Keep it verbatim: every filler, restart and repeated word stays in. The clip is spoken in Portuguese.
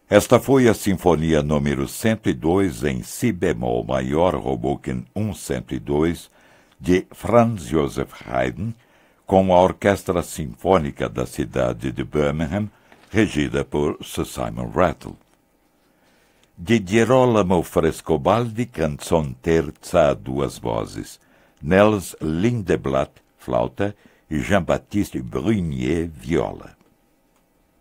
Esta foi a Sinfonia número cento e dois em si bemol maior, Hoboken cento e dois, de Franz Joseph Haydn, com a Orquestra Sinfônica da cidade de Birmingham, regida por Sir Simon Rattle. De Girolamo Frescobaldi, canção terza a duas vozes, Nels Lindeblatt, flauta, e Jean-Baptiste Brunier, viola.